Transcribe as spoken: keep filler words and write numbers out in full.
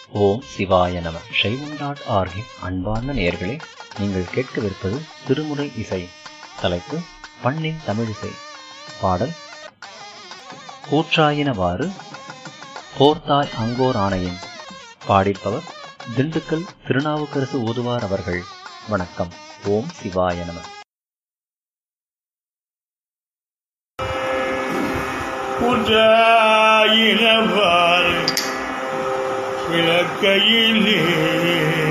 ஓம் சிவாய நம. சைவம் டாட் ஆர்கின் அன்பார்ந்த நேயர்களே, நீங்கள் கேட்கவிருப்பது திருமுறை இசை. தலைப்பு பண்ணின் தமிழிசை. பாடல் கூற்றாயினவாறு போர்த்தாய் அங்கோர் ஆணையின். பாடிப்பவர் திண்டுக்கல் திருநாவுக்கரசு ஓதுவார் அவர்கள். வணக்கம். ஓம் சிவாய நம. கூற்றாயினவாறு விளக்கையிலே